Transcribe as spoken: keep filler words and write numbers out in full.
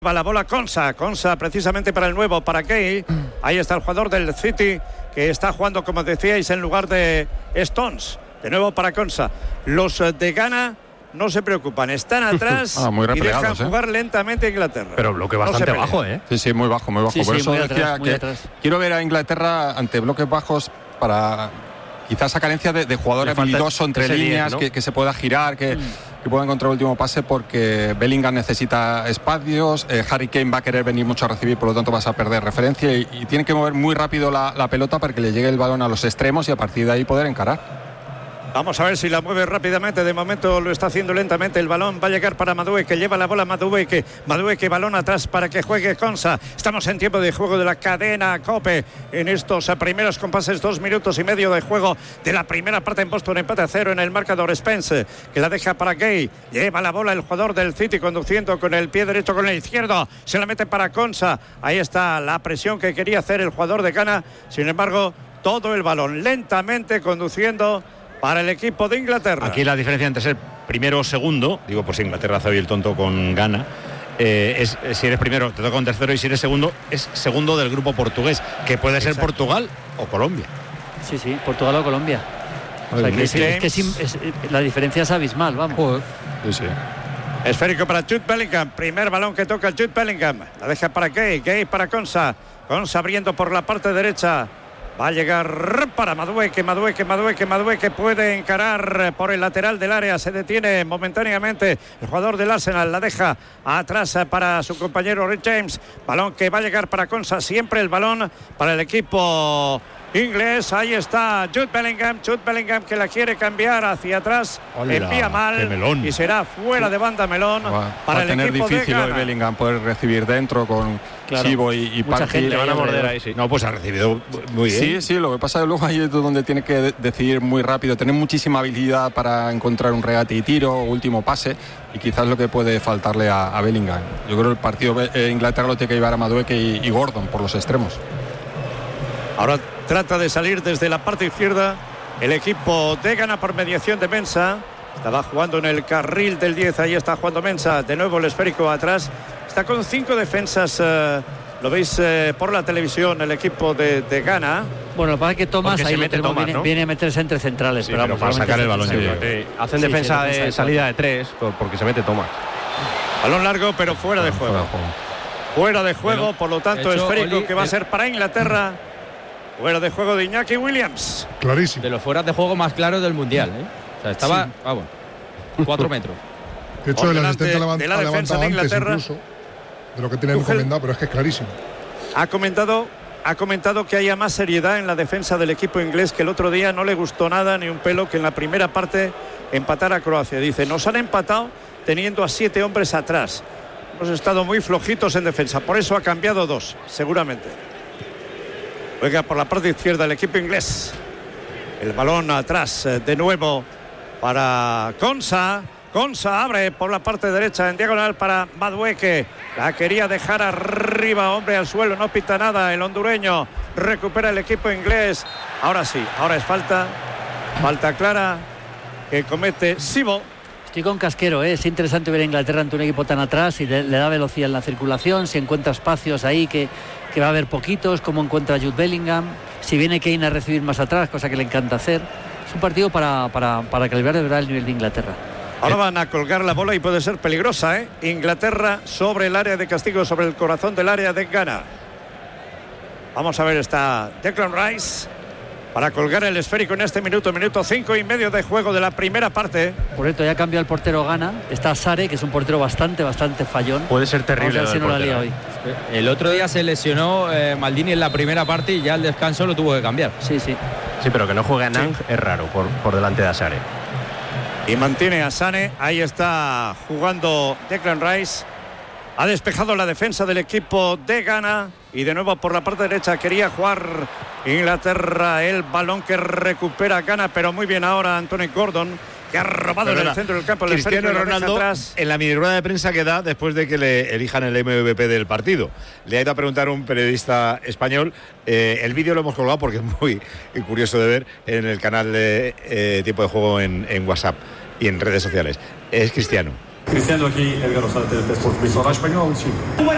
Va la bola Konsa, Konsa precisamente para el nuevo, para Gay. Ahí está el jugador del City que está jugando, como decíais, en lugar de Stones. De nuevo para Konsa. Los de Ghana no se preocupan, están atrás ah, muy y dejan ¿eh? jugar lentamente a Inglaterra. Pero bloque bastante no bajo, ¿eh? Sí, sí, muy bajo, muy bajo. Sí, Por sí, eso muy decía atrás, muy que atrás. quiero ver a Inglaterra ante bloques bajos para quizás esa carencia de, de jugador habilidoso entre líneas, diez, ¿no? que, que se pueda girar, que, mm. que pueda encontrar el último pase, porque Bellingham necesita espacios, eh, Harry Kane va a querer venir mucho a recibir, por lo tanto vas a perder referencia y, y tiene que mover muy rápido la, la pelota para que le llegue el balón a los extremos y a partir de ahí poder encarar. Vamos a ver si la mueve rápidamente. De momento lo está haciendo lentamente. El balón va a llegar para Madueke, que lleva la bola Madueke. Madueke, balón atrás para que juegue Konsa. Estamos en tiempo de juego de la cadena COPE. En estos primeros compases, dos minutos y medio de juego de la primera parte en Boston. Empate a cero en el marcador. Spence, que la deja para Gay. Lleva la bola el jugador del City conduciendo con el pie derecho, con el izquierdo. Se la mete para Konsa. Ahí está la presión que quería hacer el jugador de Ghana. Sin embargo, todo el balón lentamente conduciendo para el equipo de Inglaterra. Aquí la diferencia entre ser primero o segundo, digo, pues Inglaterra hace hoy el tonto con Ghana, eh, es, es si eres primero te toca un tercero y si eres segundo es segundo del grupo portugués, que puede Exacto. ser Portugal o Colombia. Sí, sí, Portugal o Colombia. O sea, que es, es que es, es, la diferencia es abismal, vamos. Joder. Sí, sí. Esférico para Jude Bellingham, primer balón que toca el Jude Bellingham, la deja para Gay, Gay para Konsa, Konsa abriendo por la parte derecha. Va a llegar para Madueke, Madueke, Madueke, Madueke puede encarar por el lateral del área, se detiene momentáneamente el jugador del Arsenal, la deja atrás para su compañero Rhys James, balón que va a llegar para Konsa, siempre el balón para el equipo inglés. Ahí está Jude Bellingham, Jude Bellingham que la quiere cambiar hacia atrás. Hola, envía mal y será fuera de banda melón va, para va el a tener equipo difícil de hoy Bellingham poder recibir dentro con claro. Chivo y, y mucha gente le van a morder ahí, sí. No, pues ha recibido muy bien. Sí, sí, lo que pasa es que luego ahí es donde tiene que decidir muy rápido, tener muchísima habilidad para encontrar un regate y tiro, último pase, y quizás lo que puede faltarle a, a Bellingham. Yo creo que el partido eh, Inglaterra lo tiene que llevar a Madueke y, y Gordon por los extremos. Ahora trata de salir desde la parte izquierda el equipo de Ghana por mediación de Mensah. Estaba jugando en el carril del diez, ahí está jugando Mensah. De nuevo el esférico atrás. Está con cinco defensas, eh, lo veis eh, por la televisión, el equipo de, de Ghana. Bueno, lo que pasa es que Thomas ahí mete Thomas, viene, ¿no? viene a meterse entre centrales. Sí, pero, pero vamos, para sacar el balón. Sí, sí. Hacen sí, defensa sí, de defensa salida de tres, porque se mete Thomas. Balón largo, pero fuera de juego. Fuera de juego, bueno, por lo tanto, hecho, esférico Oli, que va a el... ser para Inglaterra. Fuera de juego de Iñaki Williams. Clarísimo. De los fueras de juego más claros del Mundial, ¿eh? O sea, estaba, sí. vamos, cuatro metros. De hecho, el asistente de, de la ha defensa de antes Inglaterra, incluso de lo que tienen encomendado, pero es que es clarísimo. Ha comentado, ha comentado que haya más seriedad en la defensa del equipo inglés, que el otro día no le gustó nada ni un pelo que en la primera parte empatara a Croacia. Dice, nos han empatado teniendo a siete hombres atrás. Hemos estado muy flojitos en defensa, por eso ha cambiado dos, seguramente. Juega por la parte izquierda el equipo inglés. El balón atrás de nuevo para Konsa. Konsa abre por la parte derecha en diagonal para Madueke. La quería dejar arriba, hombre al suelo, no pita nada el hondureño. Recupera el equipo inglés. Ahora sí, ahora es falta. Falta clara que comete Sibo. Estoy con Casquero, ¿eh? Es interesante ver a Inglaterra ante un equipo tan atrás y le, le da velocidad en la circulación, si encuentra espacios ahí que, que va a haber poquitos, como encuentra Jude Bellingham, si viene Kane a recibir más atrás, cosa que le encanta hacer. Es un partido para, para, para calibrar de verdad el nivel de Inglaterra. Ahora van a colgar la bola y puede ser peligrosa, ¿eh? Inglaterra sobre el área de castigo, sobre el corazón del área de Ghana. Vamos a ver, está Declan Rice para colgar el esférico en este minuto, minuto cinco y medio de juego de la primera parte. Por cierto, ya cambió el portero Ghana. Está Sare, que es un portero bastante, bastante fallón. Puede ser terrible. Vamos a ver si no la lía hoy. El otro día se lesionó eh, Maldini en la primera parte y ya al descanso lo tuvo que cambiar. Sí, sí. Sí, pero que no juegue a Nang sí. es raro por, por delante de Asare. Y mantiene a Sane. Ahí está jugando Declan Rice. Ha despejado la defensa del equipo de Ghana. Y de nuevo por la parte derecha quería jugar Inglaterra. El balón que recupera Ghana, pero muy bien ahora Anthony Gordon, que ha robado Perdona, en el centro del campo. El Cristiano Ronaldo, en la mini rueda de prensa que da después de que le elijan el M V P del partido, le ha ido a preguntar a un periodista español. Eh, el vídeo lo hemos colgado porque es muy curioso de ver en el canal de eh, Tiempo de Juego en, en WhatsApp y en redes sociales. Es Cristiano. Cristiano aquí, Edgar Rosales, Sport Español.